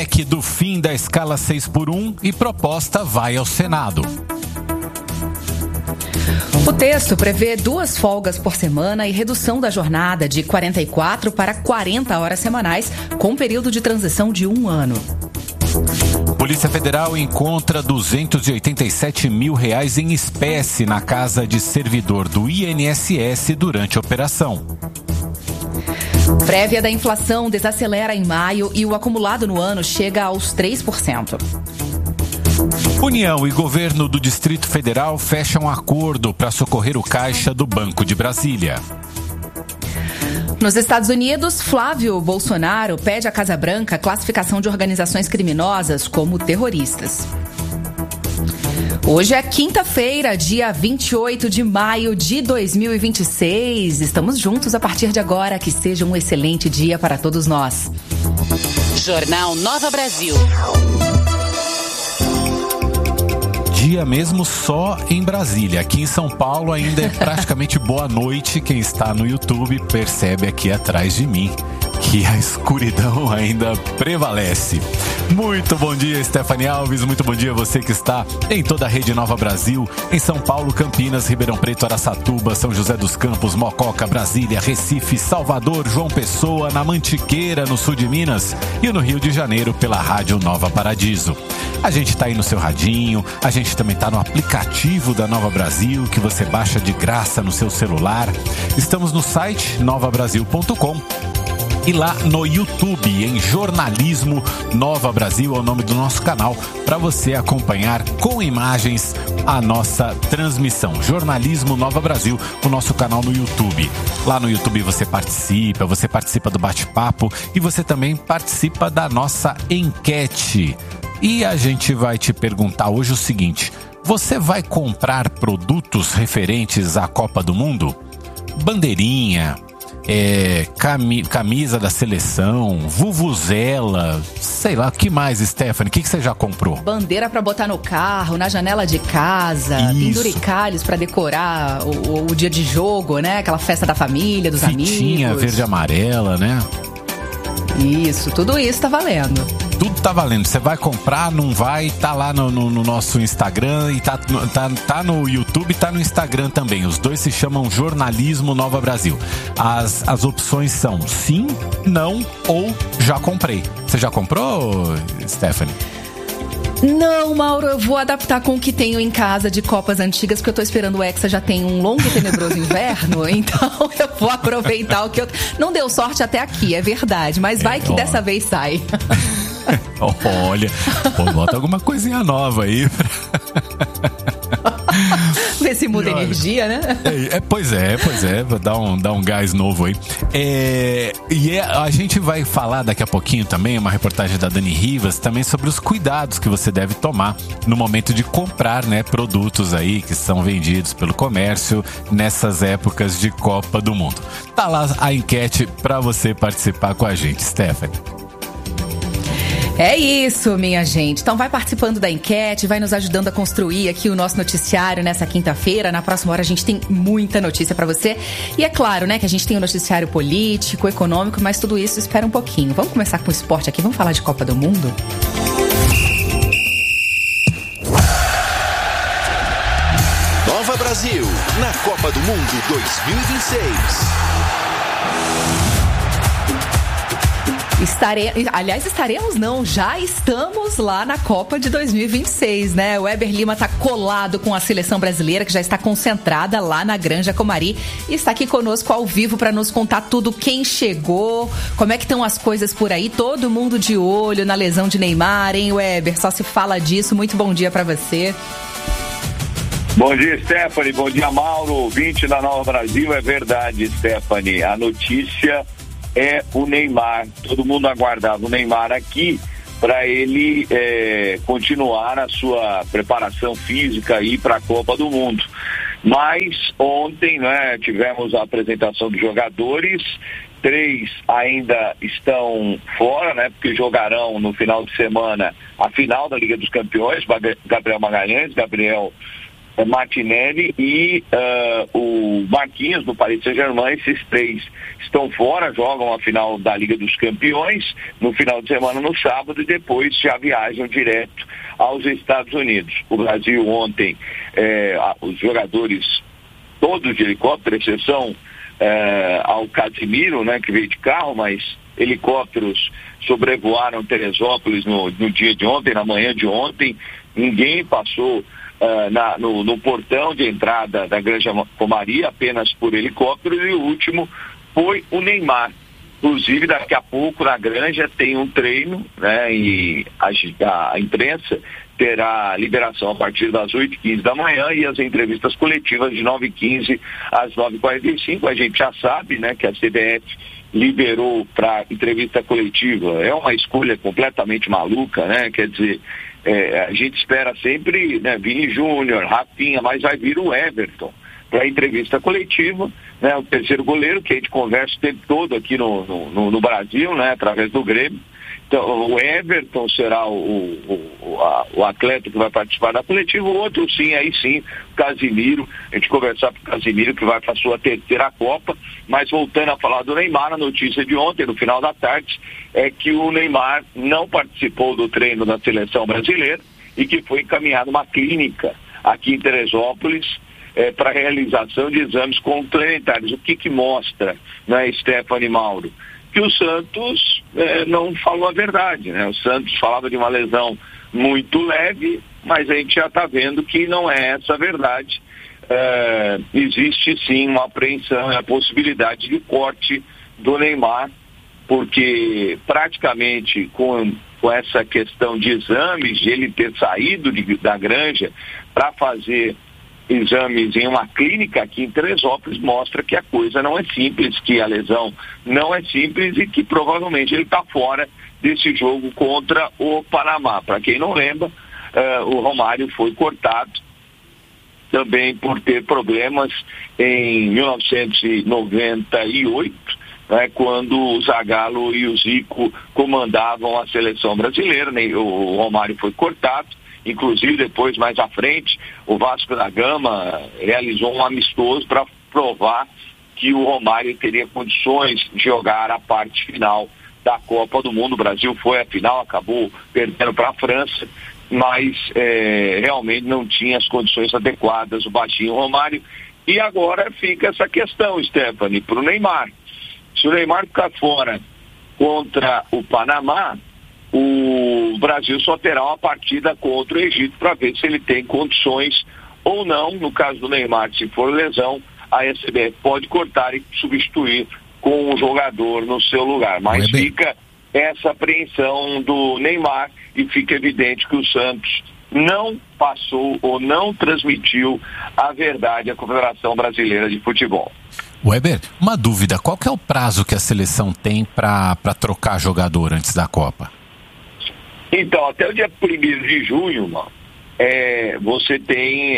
PEC do fim da escala 6x1 e proposta vai ao Senado. O texto prevê 2 folgas por semana e redução da jornada de 44 para 40 horas semanais, com período de transição de 1 ano. Polícia Federal encontra R$287 mil em espécie na casa de servidor do INSS durante a operação. Prévia da inflação desacelera em maio e o acumulado no ano chega aos 3%. União e governo do Distrito Federal fecham acordo para socorrer o caixa do Banco de Brasília. Nos Estados Unidos, Flávio Bolsonaro pede à Casa Branca classificação de organizações criminosas como terroristas. Hoje é quinta-feira, dia 28 de maio de 2026. Estamos juntos a partir de agora. Que seja um excelente dia para todos nós. Jornal Nova Brasil. Dia mesmo só em Brasília. Aqui em São Paulo ainda é praticamente boa noite. Quem está no YouTube percebe aqui atrás de mim que a escuridão ainda prevalece. Muito bom dia, Stephanie Alves. Muito bom dia a você que está em toda a Rede Nova Brasil, em São Paulo, Campinas, Ribeirão Preto, Araçatuba, São José dos Campos, Mococa, Brasília, Recife, Salvador, João Pessoa, na Mantiqueira, no sul de Minas e no Rio de Janeiro pela Rádio Nova Paradiso. A gente está aí no seu radinho, a gente também está no aplicativo da Nova Brasil, que você baixa de graça no seu celular. Estamos no site novabrasil.com. E lá no YouTube, em Jornalismo Nova Brasil, é o nome do nosso canal, para você acompanhar com imagens a nossa transmissão. Jornalismo Nova Brasil, o nosso canal no YouTube. Lá no YouTube você participa do bate-papo e você também participa da nossa enquete. E a gente vai te perguntar hoje o seguinte: você vai comprar produtos referentes à Copa do Mundo? Bandeirinha, camisa da seleção, vuvuzela, sei lá, o que mais, Stephanie? O que você já comprou? Bandeira pra botar no carro, na janela de casa, penduricalhos pra decorar o dia de jogo, né? Aquela festa da família, dos amigos. Fitinha verde e amarela, né? Isso, tudo isso tá valendo. Tudo tá valendo. Você vai comprar, não vai, tá lá no nosso Instagram e tá no YouTube, tá no Instagram também. Os dois se chamam Jornalismo Nova Brasil. As opções são sim, não ou já comprei. Você já comprou, Stephanie? Não, Mauro, eu vou adaptar com o que tenho em casa de copas antigas, porque eu tô esperando o Hexa já tem um longo e tenebroso inverno, então eu vou aproveitar o que eu... Não deu sorte até aqui, é verdade, mas vai que dessa vez sai. Olha, bota alguma coisinha nova aí. Ver se muda energia, né? Pois é, vou dar um gás novo aí. A gente vai falar daqui a pouquinho também, uma reportagem da Dani Rivas, também sobre os cuidados que você deve tomar no momento de comprar, né, produtos aí que são vendidos pelo comércio nessas épocas de Copa do Mundo. Tá lá a enquete para você participar com a gente, Stephanie. É isso, minha gente. Então vai participando da enquete, vai nos ajudando a construir aqui o nosso noticiário nessa quinta-feira. Na próxima hora a gente tem muita notícia pra você. E é claro, né, que a gente tem o noticiário político, econômico, mas tudo isso espera um pouquinho. Vamos começar com o esporte aqui, vamos falar de Copa do Mundo? Nova Brasil, na Copa do Mundo 2026. Estaremos não, já estamos lá na Copa de 2026, né? O Weber Lima tá colado com a seleção brasileira, que já está concentrada lá na Granja Comari e está aqui conosco ao vivo para nos contar tudo, quem chegou, como é que estão as coisas por aí, todo mundo de olho na lesão de Neymar, hein, Weber? Só se fala disso, muito bom dia para você. Bom dia, Stephanie, bom dia, Mauro, ouvinte da Nova Brasil. É verdade, Stephanie, a notícia é o Neymar. Todo mundo aguardava o Neymar aqui para ele continuar a sua preparação física aí para a Copa do Mundo. Mas ontem, né, tivemos a apresentação dos jogadores. 3 ainda estão fora, né, porque jogarão no final de semana a final da Liga dos Campeões. Gabriel Magalhães, Gabriel Martinelli e o Marquinhos do Paris Saint-Germain. Esses 3 estão fora, jogam a final da Liga dos Campeões no final de semana, no sábado, e depois já viajam direto aos Estados Unidos. O Brasil ontem, os jogadores todos de helicóptero, exceção ao Casimiro, né, que veio de carro, mas helicópteros sobrevoaram Teresópolis no dia de ontem, na manhã de ontem. Ninguém passou no portão de entrada da Granja Comari, apenas por helicóptero, e o último foi o Neymar. Inclusive, daqui a pouco na Granja tem um treino, né, e a imprensa terá liberação a partir das 8h15 da manhã e as entrevistas coletivas de 9h15 às 9h45. A gente já sabe, né, que a CBF liberou para entrevista coletiva. É uma escolha completamente maluca, né? Quer dizer, a gente espera sempre, né, Vini Júnior, Rafinha, mas vai vir o Everton para entrevista coletiva, né? O terceiro goleiro, que a gente conversa o tempo todo aqui no Brasil, né? Através do Grêmio. Então, o Everton será o atleta que vai participar da coletiva. O outro, sim, aí sim, o Casimiro. A gente conversar com o Casimiro, que vai para a sua terceira Copa. Mas voltando a falar do Neymar, a notícia de ontem, no final da tarde, é que o Neymar não participou do treino da seleção brasileira e que foi encaminhado uma clínica aqui em Teresópolis para realização de exames complementares. O que mostra, né, Stephanie, Mauro? Que o Santos não falou a verdade, né? O Santos falava de uma lesão muito leve, mas a gente já está vendo que não é essa a verdade. Existe sim uma apreensão, a possibilidade de corte do Neymar, porque praticamente com essa questão de exames, de ele ter saído da Granja para fazer exames em uma clínica aqui em Teresópolis, mostra que a coisa não é simples, que a lesão não é simples e que provavelmente ele está fora desse jogo contra o Panamá. Para quem não lembra, o Romário foi cortado também por ter problemas em 1998, né, quando o Zagallo e o Zico comandavam a seleção brasileira, né? O Romário foi cortado. Inclusive, depois, mais à frente, o Vasco da Gama realizou um amistoso para provar que o Romário teria condições de jogar a parte final da Copa do Mundo. O Brasil foi à final, acabou perdendo para a França, mas realmente não tinha as condições adequadas, o baixinho Romário. E agora fica essa questão, Stephanie, para o Neymar. Se o Neymar ficar fora contra o Panamá, o Brasil só terá uma partida contra o Egito para ver se ele tem condições ou não. No caso do Neymar, se for lesão, a CBF pode cortar e substituir com um jogador no seu lugar. Mas fica essa apreensão do Neymar e fica evidente que o Santos não passou ou não transmitiu a verdade à Confederação Brasileira de Futebol. Weber, uma dúvida, qual que é o prazo que a seleção tem para trocar jogador antes da Copa? Então, até o dia 1º de junho, você tem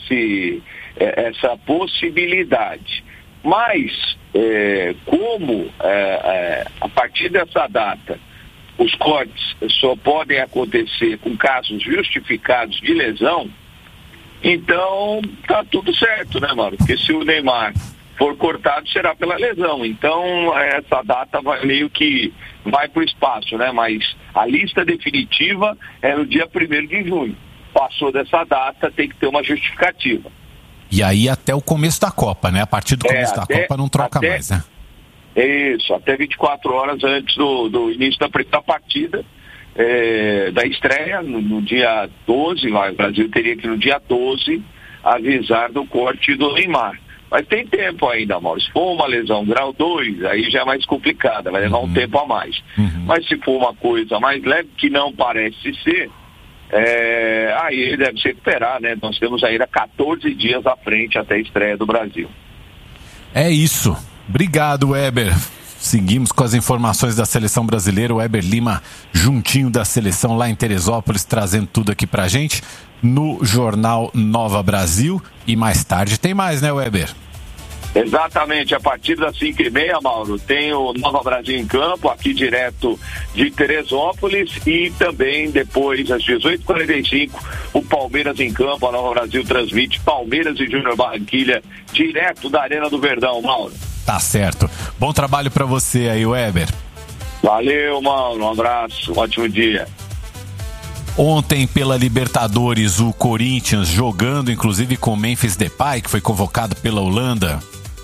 essa possibilidade. Mas, como a partir dessa data os cortes só podem acontecer com casos justificados de lesão, então tá tudo certo, né, Mauro? Porque se o Neymar for cortado, será pela lesão. Então, essa data meio que vai para o espaço, né? Mas a lista definitiva é no dia 1º de junho. Passou dessa data, tem que ter uma justificativa. E aí até o começo da Copa, né? A partir do começo da Copa não troca mais, né? Isso, até 24 horas antes do início da partida, da estreia, no dia 12, o Brasil teria que no dia 12 avisar do corte do Neymar. Mas tem tempo ainda, Mauro. Se for uma lesão grau 2, aí já é mais complicada, vai levar um tempo a mais. Mas se for uma coisa mais leve, que não parece ser, aí ele deve se recuperar, né? Nós temos ainda 14 dias à frente até a estreia do Brasil. É isso. Obrigado, Weber. Seguimos com as informações da seleção brasileira. O Weber Lima, juntinho da seleção lá em Teresópolis, trazendo tudo aqui pra gente no Jornal Nova Brasil. E mais tarde tem mais, né, Weber? Exatamente, a partir das 5h30, Mauro, tem o Nova Brasil em campo, aqui direto de Teresópolis, e também depois, às 18h45, o Palmeiras em campo. A Nova Brasil transmite Palmeiras e Júnior Barranquilla, direto da Arena do Verdão, Mauro. Tá certo. Bom trabalho pra você aí, Weber. Valeu, Mauro, um abraço, ótimo dia. Ontem, pela Libertadores, o Corinthians jogando, inclusive com o Memphis Depay, que foi convocado pela Holanda,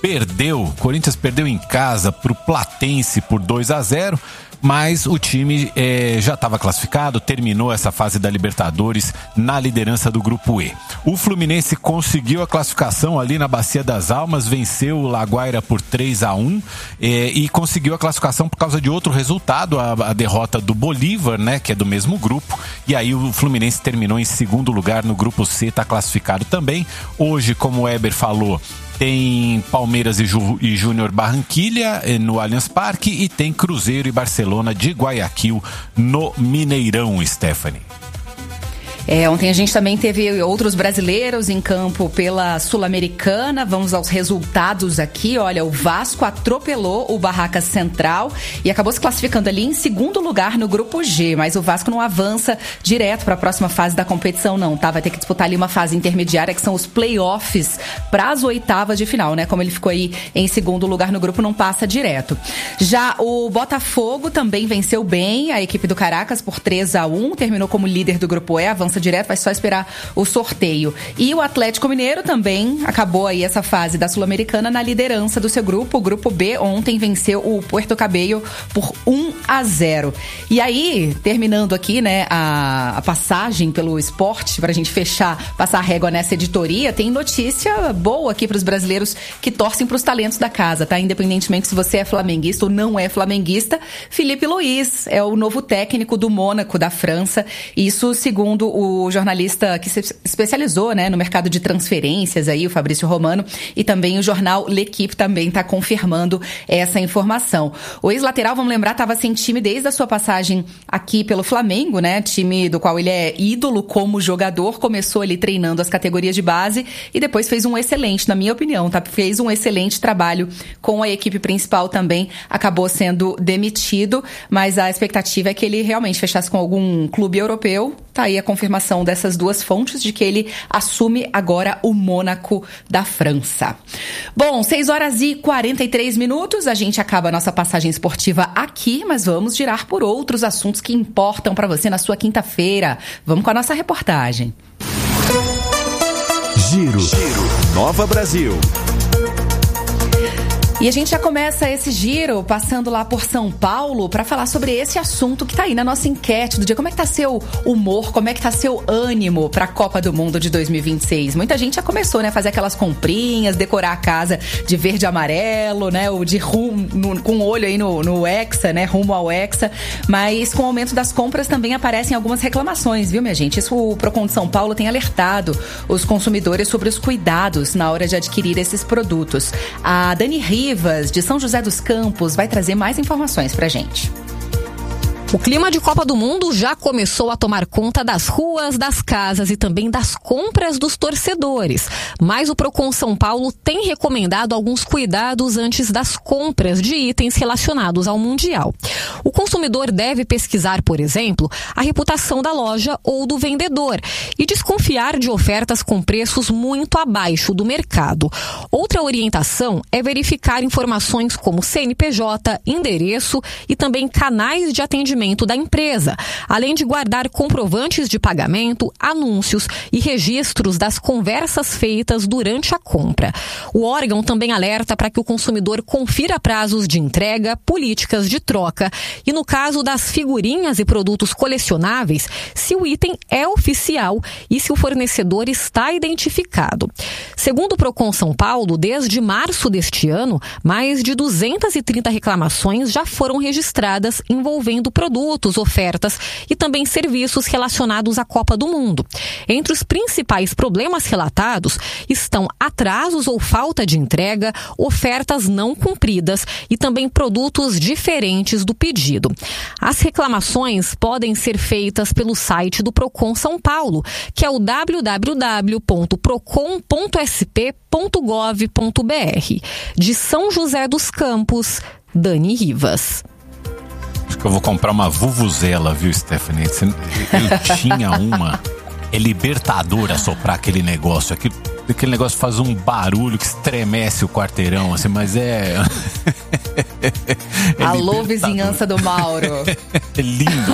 o Corinthians perdeu em casa pro Platense por 2-0, mas o time já estava classificado, terminou essa fase da Libertadores na liderança do Grupo E. O Fluminense conseguiu a classificação ali na Bacia das Almas, venceu o Laguaira por 3-1 e conseguiu a classificação por causa de outro resultado, a derrota do Bolívar, né, que é do mesmo grupo, e aí o Fluminense terminou em segundo lugar no Grupo C, está classificado também. Hoje, como o Weber falou, tem Palmeiras e Júnior Barranquilla no Allianz Parque, e tem Cruzeiro e Barcelona de Guayaquil no Mineirão, Stephanie. Ontem a gente também teve outros brasileiros em campo pela Sul-Americana. Vamos aos resultados aqui. Olha, o Vasco atropelou o Barracas Central e acabou se classificando ali em segundo lugar no Grupo G, mas o Vasco não avança direto para a próxima fase da competição, não, tá? Vai ter que disputar ali uma fase intermediária, que são os playoffs para as oitavas de final, né? Como ele ficou aí em segundo lugar no grupo, não passa direto. Já o Botafogo também venceu bem a equipe do Caracas por 3-1, terminou como líder do Grupo E, avança direto, vai só esperar o sorteio. E o Atlético Mineiro também acabou aí essa fase da Sul-Americana na liderança do seu grupo. O Grupo B ontem venceu o Puerto Cabello por 1-0. E aí, terminando aqui, né, a passagem pelo esporte, pra gente passar a régua nessa editoria, tem notícia boa aqui pros brasileiros que torcem pros talentos da casa, tá? Independentemente se você é flamenguista ou não é flamenguista, Filipe Luís é o novo técnico do Mônaco, da França. Isso segundo o jornalista que se especializou, né, no mercado de transferências aí, o Fabrício Romano, e também o jornal L'Equipe também está confirmando essa informação. O ex-lateral, vamos lembrar, estava sem time desde a sua passagem aqui pelo Flamengo, né, time do qual ele é ídolo como jogador, começou ali treinando as categorias de base e depois fez um excelente, na minha opinião, tá? Fez um excelente trabalho com a equipe principal também, acabou sendo demitido, mas a expectativa é que ele realmente fechasse com algum clube europeu. Tá aí a confirmação dessas duas fontes de que ele assume agora o Mônaco da França. Bom, 6h43, a gente acaba a nossa passagem esportiva aqui, mas vamos girar por outros assuntos que importam para você na sua quinta-feira. Vamos com a nossa reportagem. Giro Nova Brasil. E a gente já começa esse giro passando lá por São Paulo para falar sobre esse assunto que tá aí na nossa enquete do dia. Como é que tá seu humor, como é que tá seu ânimo para a Copa do Mundo de 2026? Muita gente já começou, né, a fazer aquelas comprinhas, decorar a casa de verde e amarelo, né, ou de com o olho aí no Hexa, né, rumo ao Hexa. Mas com o aumento das compras também aparecem algumas reclamações, viu, minha gente? Isso o Procon de São Paulo tem alertado os consumidores sobre os cuidados na hora de adquirir esses produtos. A Dani Rivas, de São José dos Campos, vai trazer mais informações pra gente. O clima de Copa do Mundo já começou a tomar conta das ruas, das casas e também das compras dos torcedores. Mas o Procon São Paulo tem recomendado alguns cuidados antes das compras de itens relacionados ao Mundial. O consumidor deve pesquisar, por exemplo, a reputação da loja ou do vendedor e desconfiar de ofertas com preços muito abaixo do mercado. Outra orientação é verificar informações como CNPJ, endereço e também canais de atendimento da empresa, além de guardar comprovantes de pagamento, anúncios e registros das conversas feitas durante a compra. O órgão também alerta para que o consumidor confira prazos de entrega, políticas de troca e, no caso das figurinhas e produtos colecionáveis, se o item é oficial e se o fornecedor está identificado. Segundo o Procon São Paulo, desde março deste ano, mais de 230 reclamações já foram registradas envolvendo produtos produtos, ofertas e também serviços relacionados à Copa do Mundo. Entre os principais problemas relatados estão atrasos ou falta de entrega, ofertas não cumpridas e também produtos diferentes do pedido. As reclamações podem ser feitas pelo site do Procon São Paulo, que é o www.procon.sp.gov.br. De São José dos Campos, Dani Rivas. Acho que eu vou comprar uma vuvuzela, viu, Stephanie? Eu tinha uma. É libertador assoprar aquele negócio. Aquele negócio faz um barulho que estremece o quarteirão, assim, mas é alô, vizinhança do Mauro. É lindo.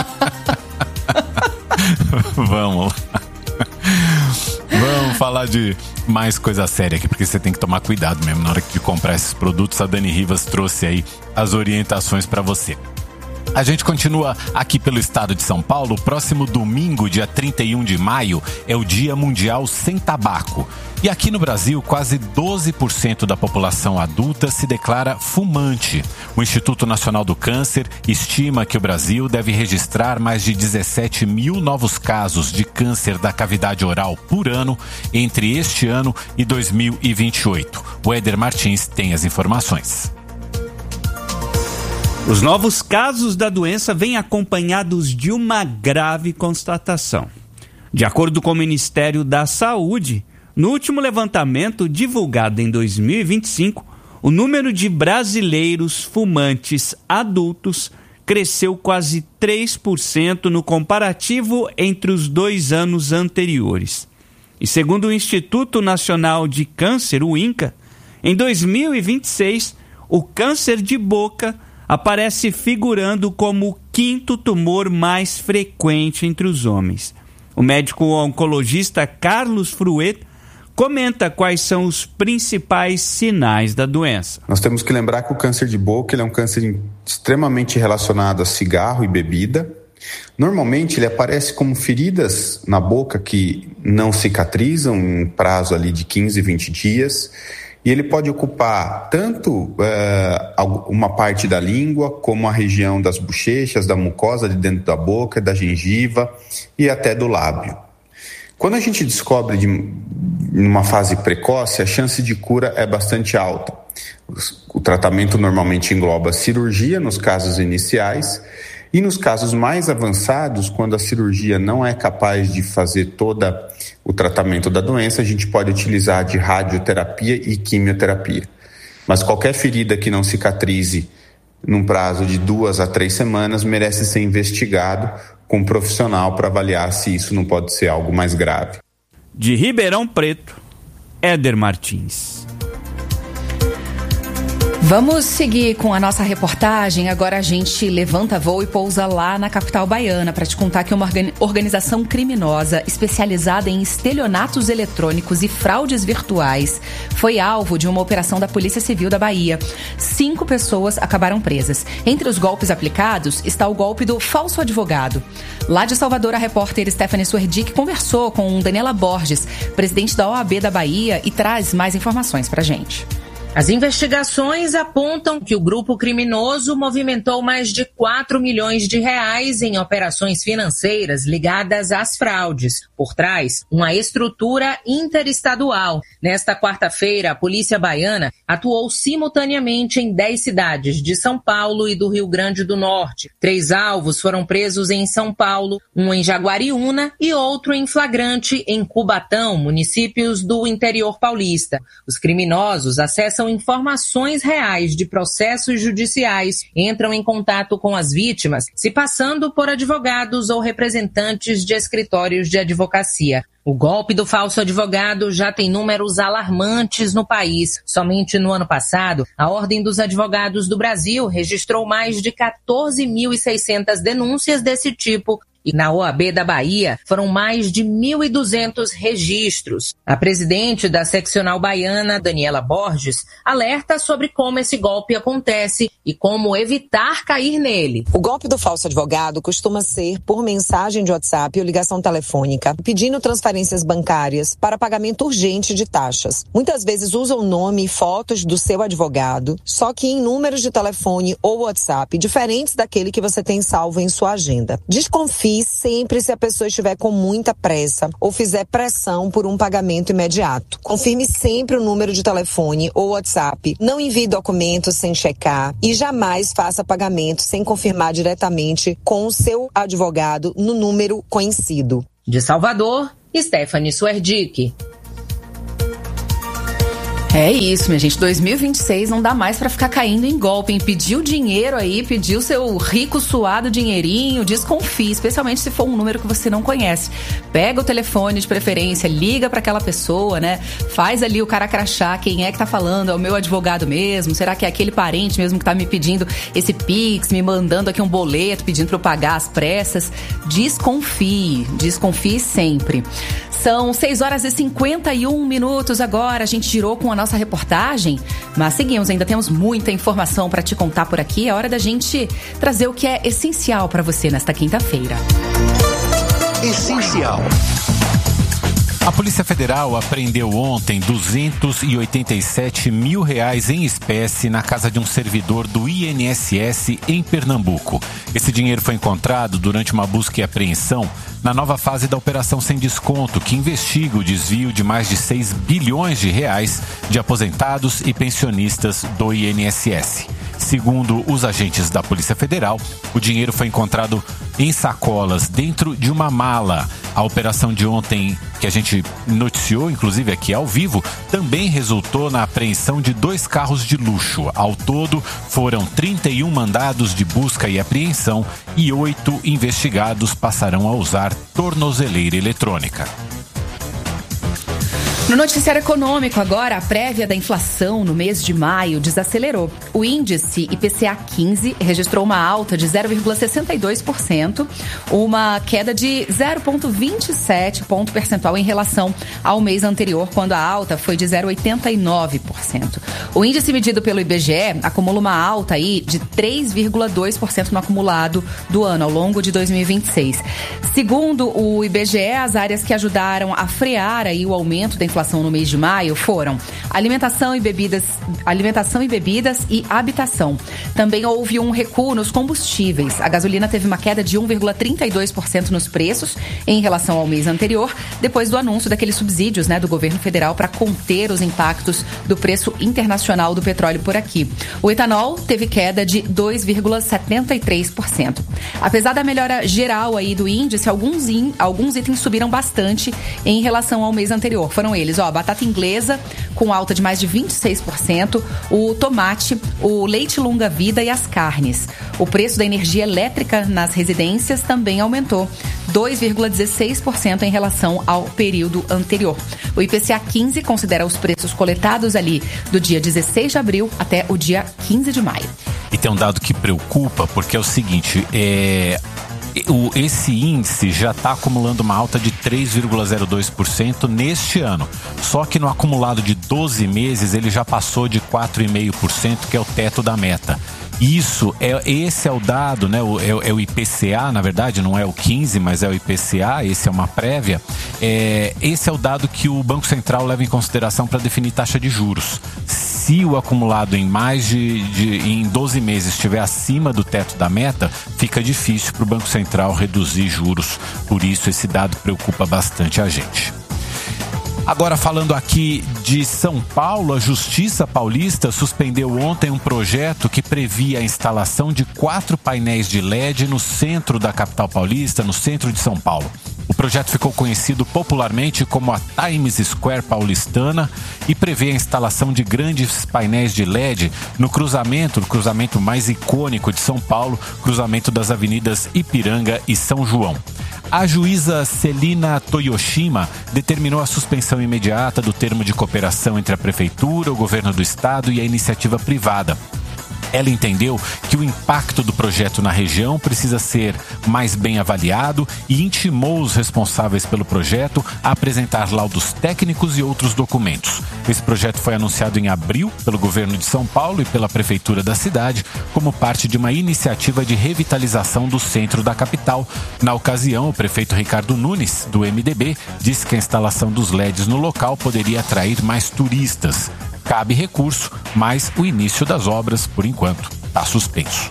Vamos lá. Vamos falar de mais coisa séria aqui, porque você tem que tomar cuidado mesmo na hora de comprar esses produtos. A Dani Rivas trouxe aí as orientações para você. A gente continua aqui pelo estado de São Paulo. Próximo domingo, dia 31 de maio, é o Dia Mundial Sem Tabaco. E aqui no Brasil, quase 12% da população adulta se declara fumante. O Instituto Nacional do Câncer estima que o Brasil deve registrar mais de 17 mil novos casos de câncer da cavidade oral por ano entre este ano e 2028. O Éder Martins tem as informações. Os novos casos da doença vêm acompanhados de uma grave constatação. De acordo com o Ministério da Saúde, no último levantamento divulgado em 2025, o número de brasileiros fumantes adultos cresceu quase 3% no comparativo entre os 2 anos anteriores. E segundo o Instituto Nacional de Câncer, o INCA, em 2026, o câncer de boca aparece figurando como o 5º tumor mais frequente entre os homens. O médico oncologista Carlos Fruet comenta quais são os principais sinais da doença. Nós temos que lembrar que o câncer de boca ele é um câncer extremamente relacionado a cigarro e bebida. Normalmente ele aparece como feridas na boca que não cicatrizam em prazo ali de 15, 20 dias. E ele pode ocupar tanto uma parte da língua, como a região das bochechas, da mucosa de dentro da boca, da gengiva e até do lábio. Quando a gente descobre numa fase precoce, a chance de cura é bastante alta. O tratamento normalmente engloba cirurgia nos casos iniciais e nos casos mais avançados, quando a cirurgia não é capaz de fazer todo o tratamento da doença, a gente pode utilizar de radioterapia e quimioterapia. Mas qualquer ferida que não cicatrize num prazo de 2 a 3 semanas merece ser investigado com um profissional para avaliar se isso não pode ser algo mais grave. De Ribeirão Preto, Éder Martins. Vamos seguir com a nossa reportagem. Agora a gente levanta voo e pousa lá na capital baiana para te contar que uma organização criminosa especializada em estelionatos eletrônicos e fraudes virtuais foi alvo de uma operação da Polícia Civil da Bahia. 5 pessoas acabaram presas. Entre os golpes aplicados está o golpe do falso advogado. Lá de Salvador, a repórter Stephanie Suerdick conversou com Daniela Borges, presidente da OAB da Bahia, e traz mais informações para a gente. As investigações apontam que o grupo criminoso movimentou mais de 4 milhões de reais em operações financeiras ligadas às fraudes. Por trás, uma estrutura interestadual. Nesta quarta-feira, a Polícia Baiana atuou simultaneamente em 10 cidades de São Paulo e do Rio Grande do Norte. 3 alvos foram presos em São Paulo, um em Jaguariúna e outro em flagrante em Cubatão, municípios do interior paulista. Os criminosos acessam informações reais de processos judiciais, entram em contato com as vítimas, se passando por advogados ou representantes de escritórios de advocacia. O golpe do falso advogado já tem números alarmantes no país. Somente no ano passado, a Ordem dos Advogados do Brasil registrou mais de 14.600 denúncias desse tipo e na OAB da Bahia foram mais de 1.200 registros. A presidente da seccional baiana, Daniela Borges, alerta sobre como esse golpe acontece e como evitar cair nele. O golpe do falso advogado costuma ser por mensagem de WhatsApp ou ligação telefônica, pedindo transferências bancárias para pagamento urgente de taxas. Muitas vezes usam o nome e fotos do seu advogado, só que em números de telefone ou WhatsApp diferentes daquele que você tem salvo em sua agenda. Desconfie sempre se a pessoa estiver com muita pressa ou fizer pressão por um pagamento imediato. Confirme sempre o número de telefone ou WhatsApp. Não envie documentos sem checar e jamais faça pagamento sem confirmar diretamente com o seu advogado no número conhecido. De Salvador, Stephanie Suerdick. É isso, minha gente. 2026 não dá mais pra ficar caindo em golpe, hein? Pediu dinheiro aí, pediu seu rico, suado dinheirinho, desconfie, especialmente se for um número que você não conhece. Pega o telefone de preferência, liga pra aquela pessoa, né? Faz ali o cara crachá, quem é que tá falando? É o meu advogado mesmo? Será que é aquele parente mesmo que tá me pedindo esse Pix, me mandando aqui um boleto, pedindo pra eu pagar às pressas? Desconfie sempre. São 6h51 agora, a gente girou com a nossa reportagem, mas seguimos, ainda temos muita informação para te contar por aqui. É hora da gente trazer o que é essencial para você nesta quinta-feira. Essencial. A Polícia Federal apreendeu ontem R$287 mil em espécie na casa de um servidor do INSS em Pernambuco. Esse dinheiro foi encontrado durante uma busca e apreensão na nova fase da Operação Sem Desconto, que investiga o desvio de mais de R$6 bilhões de aposentados e pensionistas do INSS. Segundo os agentes da Polícia Federal, o dinheiro foi encontrado em sacolas dentro de uma mala. A operação de ontem, que a gente noticiou, inclusive aqui ao vivo, também resultou na apreensão de 2 carros de luxo. Ao todo, foram 31 mandados de busca e apreensão e 8 investigados passarão a usar tornozeleira eletrônica. No noticiário econômico agora, a prévia da inflação no mês de maio desacelerou. O índice IPCA 15 registrou uma alta de 0,62%, uma queda de 0,27 ponto percentual em relação ao mês anterior, quando a alta foi de 0,89%. O índice medido pelo IBGE acumula uma alta aí de 3,2% no acumulado do ano, ao longo de 2026. Segundo o IBGE, as áreas que ajudaram a frear aí o aumento da inflação no mês de maio foram alimentação e bebidas e habitação. Também houve um recuo nos combustíveis. A gasolina teve uma queda de 1,32% nos preços em relação ao mês anterior, depois do anúncio daqueles subsídios, do governo federal para conter os impactos do preço internacional do petróleo por aqui. O etanol teve queda de 2,73%. Apesar da melhora geral aí do índice, alguns itens subiram bastante em relação ao mês anterior. Foram eles, a batata inglesa com alta de mais de 26%, o tomate, o leite longa-vida e as carnes. O preço da energia elétrica nas residências também aumentou 2,16% em relação ao período anterior. O IPCA 15 considera os preços coletados ali do dia 16 de abril até o dia 15 de maio. E tem um dado que preocupa, porque é o seguinte, esse índice já está acumulando uma alta de 3,02% neste ano. Só que no acumulado de 12 meses ele já passou de 4,5%, que é o teto da meta. Esse é o dado, é o IPCA, na verdade, não é o 15, mas é o IPCA, esse é uma prévia. Esse é o dado que o Banco Central leva em consideração para definir taxa de juros. Se o acumulado em em 12 meses estiver acima do teto da meta, fica difícil para o Banco Central reduzir juros. Por isso, esse dado preocupa bastante a gente. Agora, falando aqui de São Paulo, a Justiça Paulista suspendeu ontem um projeto que previa a instalação de 4 painéis de LED no centro da capital paulista, no centro de São Paulo. O projeto ficou conhecido popularmente como a Times Square paulistana e prevê a instalação de grandes painéis de LED no cruzamento mais icônico de São Paulo, cruzamento das avenidas Ipiranga e São João. A juíza Celina Toyoshima determinou a suspensão imediata do termo de cooperação entre a Prefeitura, o Governo do Estado e a iniciativa privada. Ela entendeu que o impacto do projeto na região precisa ser mais bem avaliado e intimou os responsáveis pelo projeto a apresentar laudos técnicos e outros documentos. Esse projeto foi anunciado em abril pelo governo de São Paulo e pela prefeitura da cidade como parte de uma iniciativa de revitalização do centro da capital. Na ocasião, o prefeito Ricardo Nunes, do MDB, disse que a instalação dos LEDs no local poderia atrair mais turistas. Cabe recurso, mas o início das obras, por enquanto, está suspenso.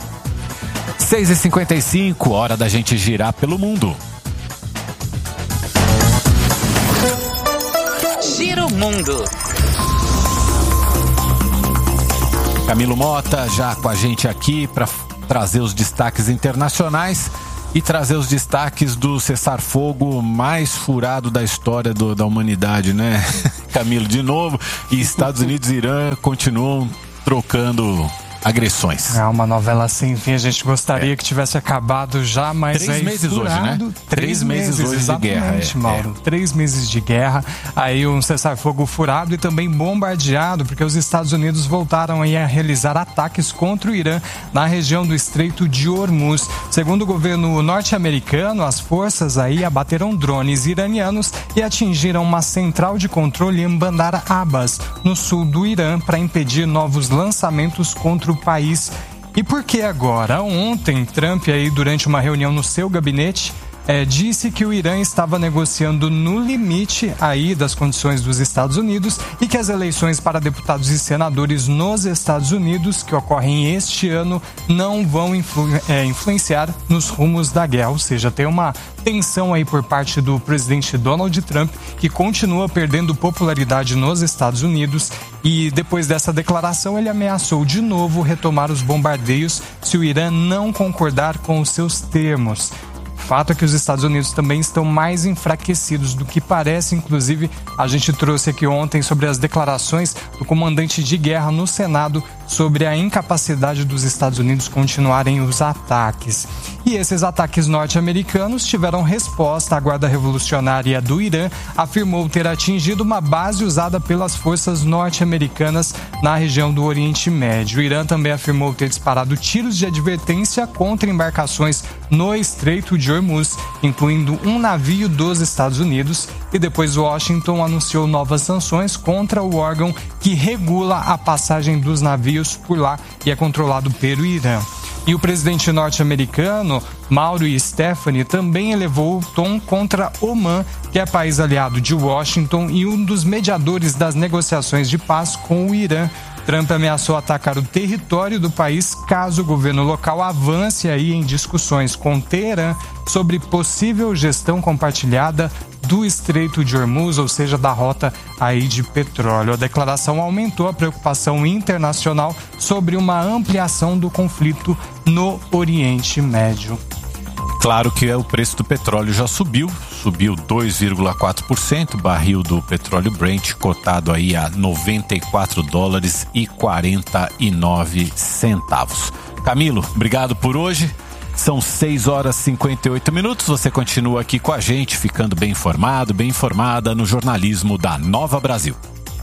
6h55, hora da gente girar pelo mundo. Giro Mundo. Camilo Mota já com a gente aqui para trazer os destaques internacionais e trazer os destaques do cessar-fogo mais furado da história da humanidade, né? Camilo, de novo, e Estados Unidos e Irã continuam trocando agressões. É uma novela sem fim, a gente gostaria que tivesse acabado já, mas 3 meses furado, hoje, né? 3 meses hoje de guerra. Mauro. 3 meses de guerra, aí um cessar-fogo furado e também bombardeado, porque os Estados Unidos voltaram aí a realizar ataques contra o Irã na região do Estreito de Hormuz. Segundo o governo norte-americano, as forças aí abateram drones iranianos e atingiram uma central de controle em Bandar Abbas, no sul do Irã, para impedir novos lançamentos contra o país. E por que agora? Ontem, Trump, aí, durante uma reunião no seu gabinete, disse que o Irã estava negociando no limite aí das condições dos Estados Unidos e que as eleições para deputados e senadores nos Estados Unidos, que ocorrem este ano, não vão influenciar nos rumos da guerra. Ou seja, tem uma tensão aí por parte do presidente Donald Trump, que continua perdendo popularidade nos Estados Unidos, e depois dessa declaração ele ameaçou de novo retomar os bombardeios se o Irã não concordar com os seus termos. Fato é que os Estados Unidos também estão mais enfraquecidos do que parece. Inclusive, a gente trouxe aqui ontem sobre as declarações do comandante de guerra no Senado sobre a incapacidade dos Estados Unidos continuarem os ataques. E esses ataques norte-americanos tiveram resposta. A Guarda Revolucionária do Irã afirmou ter atingido uma base usada pelas forças norte-americanas na região do Oriente Médio. O Irã também afirmou ter disparado tiros de advertência contra embarcações no Estreito de Hormuz, incluindo um navio dos Estados Unidos, e depois Washington anunciou novas sanções contra o órgão que regula a passagem dos navios por lá e é controlado pelo Irã. E o presidente norte-americano, Mauro e Stephanie, também elevou o tom contra Omã, que é país aliado de Washington e um dos mediadores das negociações de paz com o Irã. Trump ameaçou atacar o território do país caso o governo local avance aí em discussões com Teherã sobre possível gestão compartilhada do Estreito de Hormuz, ou seja, da rota aí de petróleo. A declaração aumentou a preocupação internacional sobre uma ampliação do conflito no Oriente Médio. Claro que o preço do petróleo já subiu 2,4%, o barril do petróleo Brent cotado aí a $94,49. Camilo, obrigado por hoje. São 6h58. Você continua aqui com a gente, ficando bem informado, bem informada no jornalismo da Nova Brasil.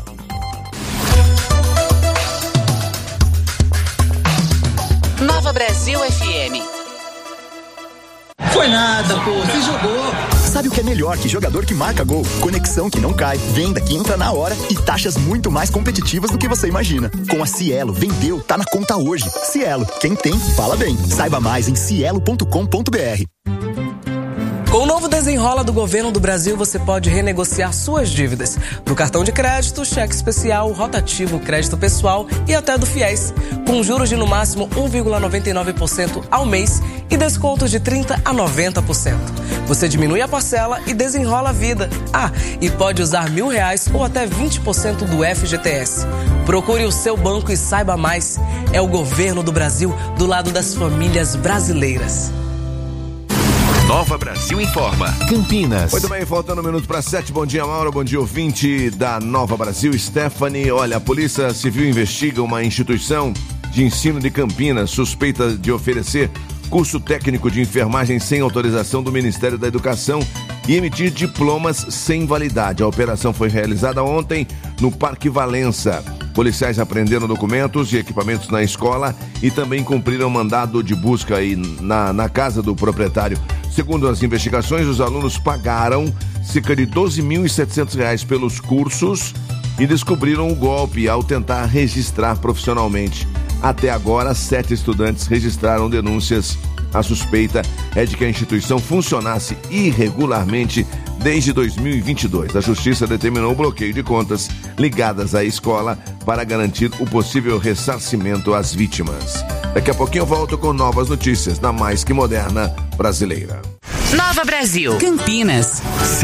Nova Brasil FM. Foi nada, pô, você jogou. Sabe o que é melhor que jogador que marca gol? Conexão que não cai, venda que entra na hora e taxas muito mais competitivas do que você imagina. Com a Cielo, vendeu, tá na conta hoje. Cielo, quem tem, fala bem. Saiba mais em cielo.com.br. Com o novo Desenrola do Governo do Brasil, você pode renegociar suas dívidas do cartão de crédito, cheque especial, rotativo, crédito pessoal e até do FIES, com juros de no máximo 1,99% ao mês e descontos de 30% a 90%. Você diminui a parcela e desenrola a vida. E pode usar R$1.000 ou até 20% do FGTS. Procure o seu banco e saiba mais. É o Governo do Brasil do lado das famílias brasileiras. Nova Brasil informa. Campinas. Muito bem, faltando 1 minuto para 7. Bom dia, Mauro. Bom dia, ouvinte da Nova Brasil. Stephanie, olha, a Polícia Civil investiga uma instituição de ensino de Campinas suspeita de oferecer curso técnico de enfermagem sem autorização do Ministério da Educação e emitir diplomas sem validade. A operação foi realizada ontem no Parque Valença. Policiais apreenderam documentos e equipamentos na escola e também cumpriram mandado de busca aí na casa do proprietário. Segundo as investigações, os alunos pagaram cerca de R$12.700 pelos cursos e descobriram o golpe ao tentar registrar profissionalmente. Até agora, 7 estudantes registraram denúncias. A suspeita é de que a instituição funcionasse irregularmente desde 2022. A Justiça determinou o bloqueio de contas ligadas à escola para garantir o possível ressarcimento às vítimas. Daqui a pouquinho eu volto com novas notícias da mais que moderna brasileira. Nova Brasil, Campinas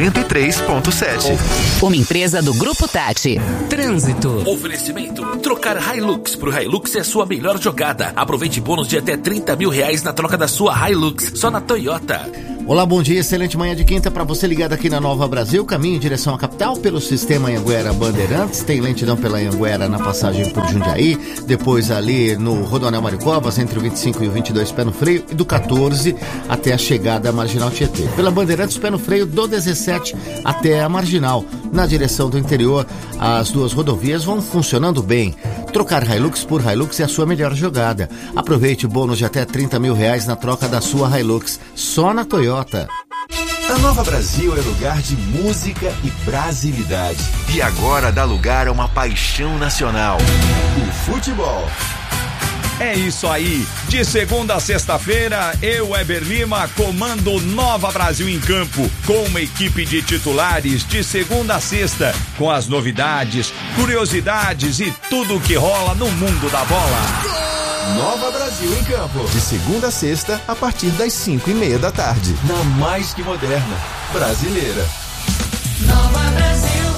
103.7. Uma empresa do Grupo Tati. Trânsito. Oferecimento. Trocar Hilux pro Hilux é sua melhor jogada. Aproveite bônus de até R$30 mil na troca da sua Hilux, só na Toyota. Olá, bom dia, excelente manhã de quinta para você ligado aqui na Nova Brasil, caminho em direção à capital pelo sistema Anhanguera Bandeirantes, tem lentidão pela Anhanguera na passagem por Jundiaí, depois ali no Rodoanel Mário Covas, entre o 25 e o 22 pé no freio, e do 14 até a chegada à Marginal Tietê. Pela Bandeirantes, pé no freio do 17 até a Marginal. Na direção do interior, as duas rodovias vão funcionando bem. Trocar Hilux por Hilux é a sua melhor jogada. Aproveite o bônus de até R$30 mil na troca da sua Hilux, só na Toyota. A Nova Brasil é lugar de música e brasilidade. E agora dá lugar a uma paixão nacional: o futebol. É isso aí, de segunda a sexta-feira, eu, Weber Lima, comando Nova Brasil em campo, com uma equipe de titulares de segunda a sexta, com as novidades, curiosidades e tudo o que rola no mundo da bola. Nova Brasil em campo, de segunda a sexta, a partir das 5:30 da tarde, na mais que moderna brasileira. Nova Brasil,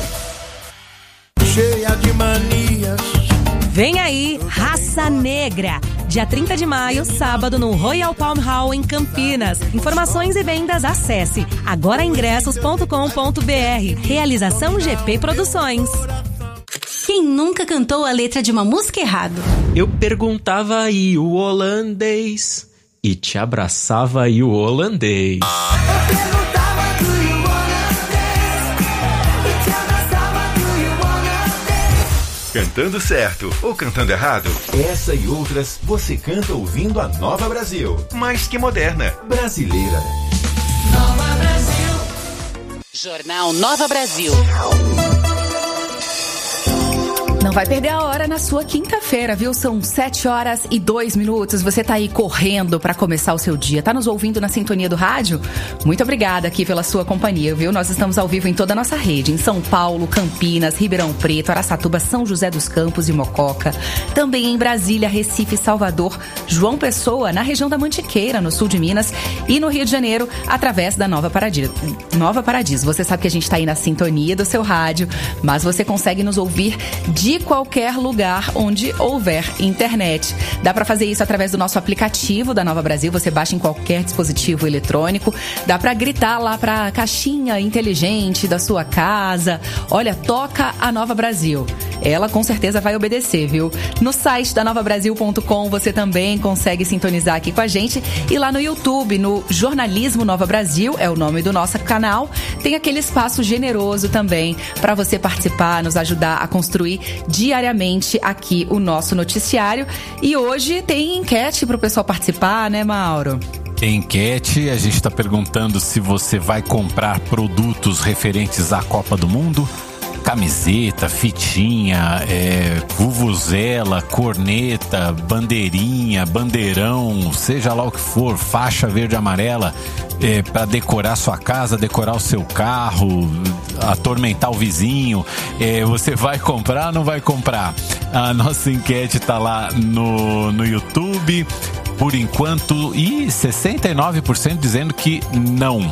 cheia de manias. Vem aí, Raça Negra, dia 30 de maio, sábado, no Royal Palm Hall, em Campinas. Informações e vendas, acesse agoraingressos.com.br. Realização GP Produções. Quem nunca cantou a letra de uma música errado? Eu perguntava aí o holandês e te abraçava aí o holandês. Cantando certo ou cantando errado? Essa e outras você canta ouvindo a Nova Brasil. Mais que moderna, brasileira. Nova Brasil. Jornal Nova Brasil. Não vai perder a hora na sua quinta-feira, viu? São 7h02. Você tá aí correndo para começar o seu dia. Tá nos ouvindo na sintonia do rádio? Muito obrigada aqui pela sua companhia, viu? Nós estamos ao vivo em toda a nossa rede, em São Paulo, Campinas, Ribeirão Preto, Araçatuba, São José dos Campos e Mococa. Também em Brasília, Recife, Salvador, João Pessoa, na região da Mantiqueira, no sul de Minas, e no Rio de Janeiro, através da Nova Paradiso. Você sabe que a gente tá aí na sintonia do seu rádio, mas você consegue nos ouvir de qualquer lugar onde houver internet. Dá para fazer isso através do nosso aplicativo da Nova Brasil. Você baixa em qualquer dispositivo eletrônico. Dá para gritar lá para a caixinha inteligente da sua casa: olha, toca a Nova Brasil. Ela com certeza vai obedecer, viu? No site da novabrasil.com você também consegue sintonizar aqui com a gente. E lá no YouTube, no Jornalismo Nova Brasil, é o nome do nosso canal, tem aquele espaço generoso também para você participar, nos ajudar a construir diariamente aqui o nosso noticiário. E hoje tem enquete para o pessoal participar, né, Mauro? Enquete, a gente está perguntando se você vai comprar produtos referentes à Copa do Mundo. Camiseta, fitinha, vuvuzela, corneta, bandeirinha, bandeirão, seja lá o que for, faixa verde e amarela, para decorar sua casa, decorar o seu carro, atormentar o vizinho. Você vai comprar ou não vai comprar? A nossa enquete tá lá no YouTube, por enquanto, e 69% dizendo que não.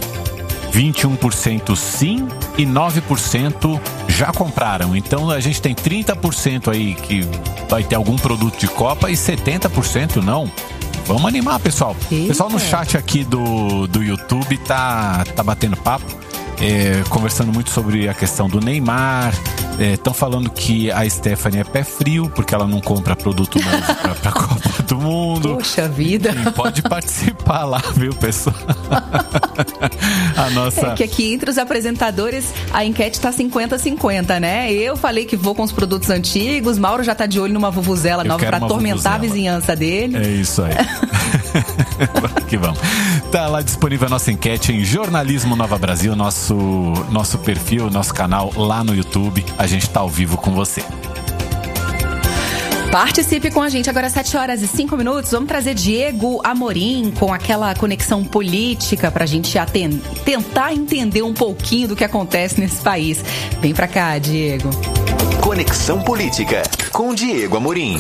21% sim e 9% já compraram. Então a gente tem 30% aí que vai ter algum produto de Copa e 70% não. Vamos animar, pessoal. O pessoal no chat aqui do YouTube tá batendo papo, conversando muito sobre a questão do Neymar, Estão falando que a Stephanie é pé frio, porque ela não compra produto novo pra Copa do Mundo. Poxa vida. Enfim, pode participar lá, viu, pessoal? A nossa... É que aqui entre os apresentadores a enquete tá 50-50, né? Eu falei que vou com os produtos antigos, Mauro já tá de olho numa vuvuzela nova pra atormentar a vizinhança dele. É isso aí. Que vamos. Tá lá disponível a nossa enquete em Jornalismo Nova Brasil, nosso perfil, nosso canal lá no YouTube. A gente tá ao vivo com você. Participe com a gente agora, 7h05. Vamos trazer Diego Amorim com aquela conexão política pra gente tentar entender um pouquinho do que acontece nesse país. Vem pra cá, Diego. Conexão Política com Diego Amorim.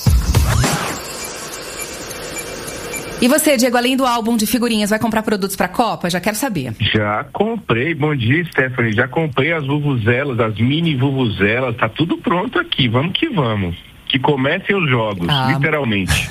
E você, Diego, além do álbum de figurinhas, vai comprar produtos pra Copa? Já quero saber. Já comprei. Bom dia, Stephanie. Já comprei as vuvuzelas, as mini vuvuzelas. Tá tudo pronto aqui. Vamos que vamos. Que comecem os jogos, literalmente.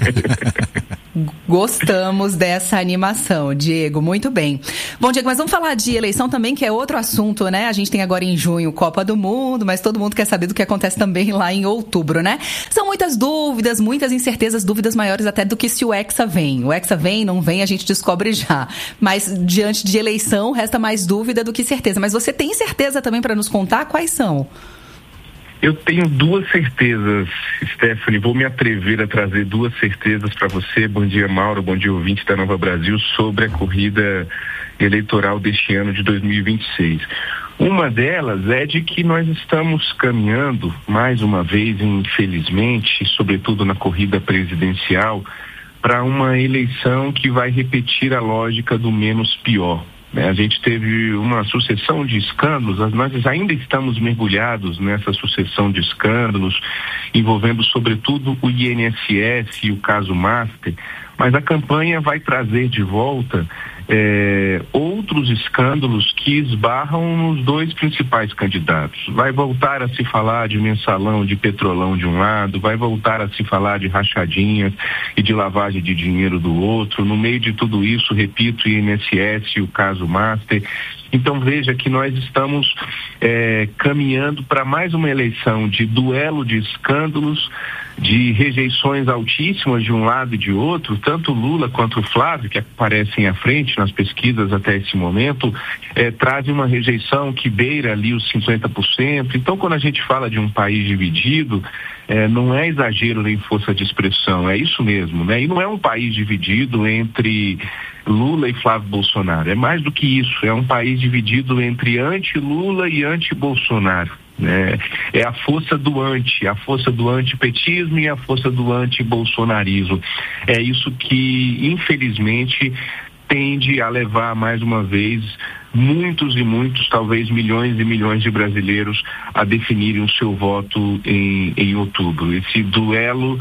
Gostamos dessa animação, Diego, muito bem. Bom, Diego, mas vamos falar de eleição também, que é outro assunto, né? A gente tem agora em junho Copa do Mundo, mas todo mundo quer saber do que acontece também lá em outubro, né? São muitas dúvidas, muitas incertezas, dúvidas maiores até do que se o Hexa vem. O Hexa vem, não vem, a gente descobre já. Mas diante de eleição, resta mais dúvida do que certeza. Mas você tem certeza também para nos contar? Quais são? Eu tenho duas certezas, Stephanie. Vou me atrever a trazer duas certezas para você. Bom dia, Mauro. Bom dia, ouvinte da Nova Brasil, sobre a corrida eleitoral deste ano de 2026. Uma delas é de que nós estamos caminhando, mais uma vez, infelizmente, sobretudo na corrida presidencial, para uma eleição que vai repetir a lógica do menos pior. A gente teve uma sucessão de escândalos, nós ainda estamos mergulhados nessa sucessão de escândalos, envolvendo sobretudo o INSS e o caso Master, mas a campanha vai trazer de volta outros escândalos que esbarram nos dois principais candidatos. Vai voltar a se falar de mensalão, de petrolão de um lado, vai voltar a se falar de rachadinhas e de lavagem de dinheiro do outro. No meio de tudo isso, repito, o INSS e o caso Master. Então veja que nós estamos caminhando para mais uma eleição de duelo de escândalos, de rejeições altíssimas de um lado e de outro. Tanto Lula quanto o Flávio, que aparecem à frente nas pesquisas até esse momento, trazem uma rejeição que beira ali os 50%. Então, quando a gente fala de um país dividido, não é exagero nem força de expressão, é isso mesmo, né? E não é um país dividido entre Lula e Flávio Bolsonaro, é mais do que isso, é um país dividido entre anti-Lula e anti-Bolsonaro. É a força do antipetismo e a força do anti-bolsonarismo. É isso que, infelizmente, tende a levar, mais uma vez, muitos e muitos, talvez milhões e milhões de brasileiros a definirem o seu voto em outubro. Esse duelo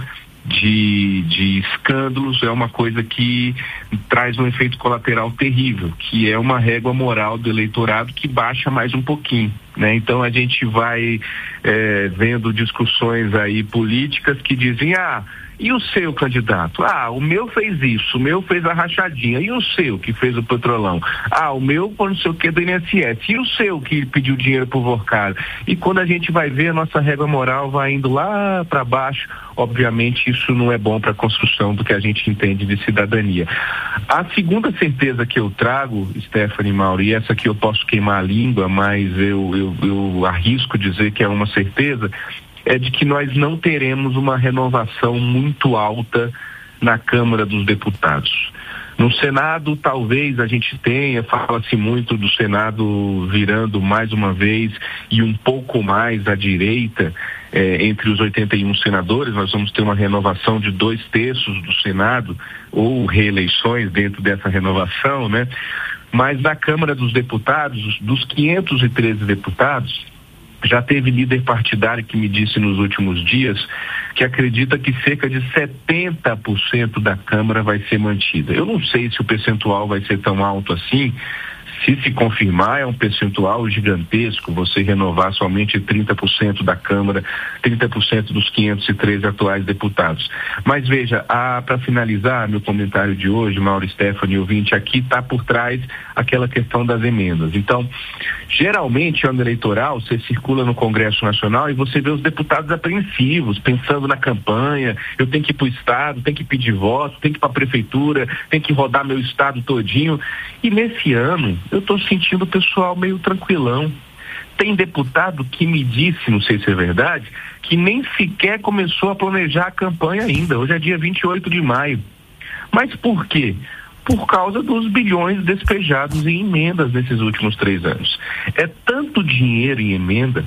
de escândalos é uma coisa que traz um efeito colateral terrível, que é uma régua moral do eleitorado que baixa mais um pouquinho, né? Então a gente vai vendo discussões aí políticas que dizem, e o seu candidato? O meu fez isso, o meu fez a rachadinha. E o seu que fez o petrolão? O meu não sei o que do INSS. E o seu que pediu dinheiro pro Vorcado? E quando a gente vai ver, a nossa régua moral vai indo lá para baixo. Obviamente isso não é bom para a construção do que a gente entende de cidadania. A segunda certeza que eu trago, Stephanie, Mauro, e essa aqui eu posso queimar a língua, mas eu arrisco dizer que é uma certeza, é de que nós não teremos uma renovação muito alta na Câmara dos Deputados. No Senado, talvez a gente tenha, fala-se muito do Senado virando mais uma vez e um pouco mais à direita, entre os 81 senadores. Nós vamos ter uma renovação de 2/3 do Senado, ou reeleições dentro dessa renovação, né? Mas na Câmara dos Deputados, dos 513 deputados, já teve líder partidário que me disse nos últimos dias que acredita que cerca de 70% da Câmara vai ser mantida. Eu não sei se o percentual vai ser tão alto assim, Se confirmar, é um percentual gigantesco você renovar somente 30% da Câmara, 30% dos 513 atuais deputados. Mas veja, para finalizar meu comentário de hoje, Mauro, Stephanie, ouvinte, aqui está por trás aquela questão das emendas. Então, geralmente, ano eleitoral, você circula no Congresso Nacional e você vê os deputados apreensivos, pensando na campanha, eu tenho que ir para o Estado, tenho que pedir voto, tenho que ir para a Prefeitura, tenho que rodar meu Estado todinho. E nesse ano, eu estou sentindo o pessoal meio tranquilão. Tem deputado que me disse, não sei se é verdade, que nem sequer começou a planejar a campanha ainda. Hoje é dia 28 de maio. Mas por quê? Por causa dos bilhões despejados em emendas nesses últimos 3 anos. É tanto dinheiro em emenda,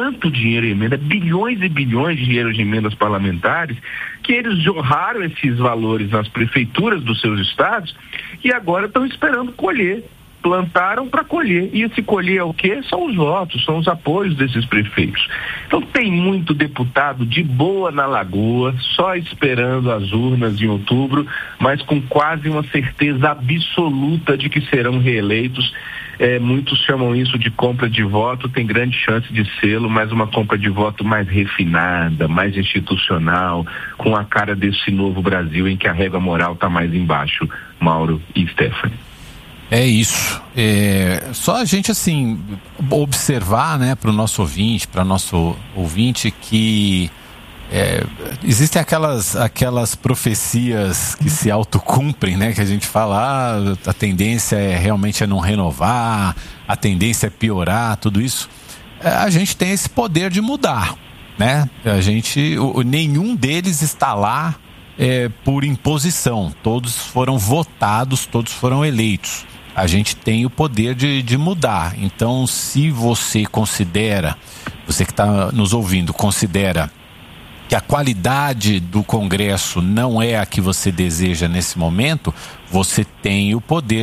bilhões e bilhões de dinheiro de emendas parlamentares, que eles jorraram esses valores nas prefeituras dos seus estados e agora estão esperando colher. Plantaram para colher. E esse colher é o quê? São os votos, são os apoios desses prefeitos. Então tem muito deputado de boa na lagoa, só esperando as urnas em outubro, mas com quase uma certeza absoluta de que serão reeleitos. Muitos chamam isso de compra de voto, tem grande chance de sê-lo, mas uma compra de voto mais refinada, mais institucional, com a cara desse novo Brasil em que a régua moral está mais embaixo. Mauro e Stephanie. É isso. Só a gente, assim, observar, né, para o nosso ouvinte, que existem aquelas profecias que se autocumprem, né, que a gente fala, a tendência realmente é não renovar, a tendência é piorar, tudo isso. A gente tem esse poder de mudar, né? Nenhum deles está lá por imposição. Todos foram votados, todos foram eleitos. A gente tem o poder de mudar. Então, se você considera, você que está nos ouvindo, considera que a qualidade do Congresso não é a que você deseja nesse momento, você tem o poder